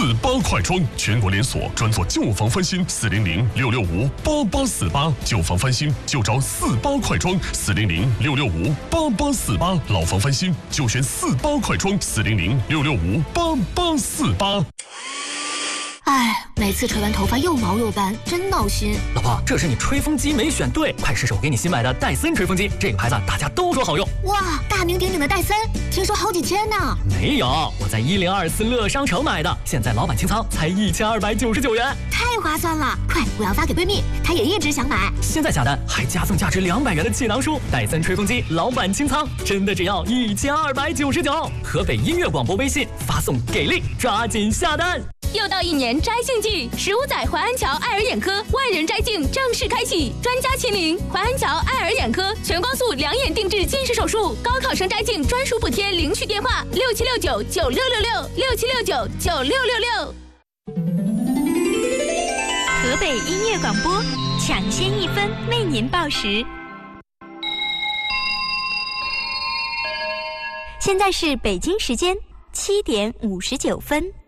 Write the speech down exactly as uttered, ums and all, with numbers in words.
八快装，全国连锁，专做旧房翻新。四零零六六五八八四八，旧房翻新就找四八快装。四零零六六五八八四八，老房翻新就选四八快装。四零零六六五八八四八。 哎，每次吹完头发又毛又干，真闹心。 老婆，这是你吹风机没选对，快试试我给你新买的戴森吹风机，这个牌子大家都说好用。 哇，大名鼎鼎的戴森，听说好几千呢。 没有，我在一零二四乐商城买的，现在老板清仓才一千二百九十九元， 太划算了！快，我要发给闺蜜，她也一直想买。 现在下单还加送价值两百元的气囊书，戴森吹风机老板清仓，真的只要一千二百九十九。河北音乐广播微信发送给力，抓紧下单。 又到一年摘杏季，十五载淮安桥爱尔眼科万人摘镜正式开启，专家亲临淮安桥爱尔眼科，全光速两眼定制近视手术，高考生摘镜专属补贴，领取电话六七六九九六六六六七六九九六六六。 河北音乐广播，抢先一分为您报时。现在是北京时间七点五十九分。